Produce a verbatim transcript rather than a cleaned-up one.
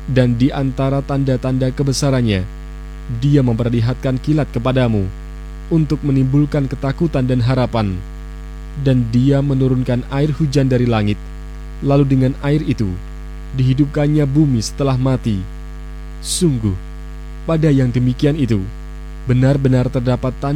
Dan di antara tanda-tanda kebesarannya, Dia memperlihatkan kilat kepadamu untuk menimbulkan ketakutan dan harapan. Dan Dia menurunkan air hujan dari langit, lalu dengan air itu dihidupkannya bumi setelah mati. Sungguh, pada yang demikian itu benar-benar terdapat tanda